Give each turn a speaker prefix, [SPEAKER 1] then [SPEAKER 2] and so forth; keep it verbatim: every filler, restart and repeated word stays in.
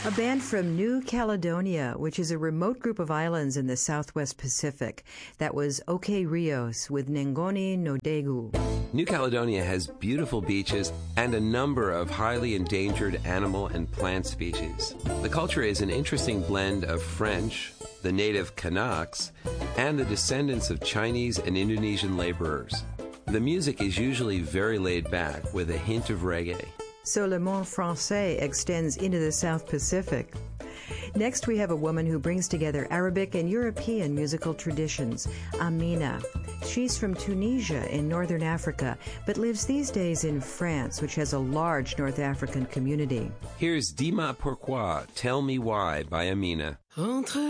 [SPEAKER 1] A band from New Caledonia, which is a remote group of islands in the southwest Pacific. That was OK Rios with Nengoni no Degu.
[SPEAKER 2] New Caledonia has beautiful beaches and a number of highly endangered animal and plant species. The culture is an interesting blend of French, the native Kanaks, and the descendants of Chinese and Indonesian laborers. The music is usually very laid back with a hint of reggae.
[SPEAKER 1] So Le Monde Français extends into the South Pacific. Next, we have a woman who brings together Arabic and European musical traditions, Amina. She's from Tunisia in northern Africa, but lives these days in France, which has a large North African community.
[SPEAKER 2] Here's Dis-moi pourquoi, Tell Me Why by Amina. Entre